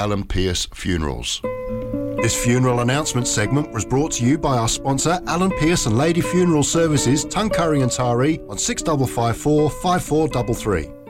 Alan Pearce Funerals. This funeral announcement segment was brought to you by our sponsor Alan Pearce and Lady Funeral Services, Tuncurry and Taree on 6554 5433.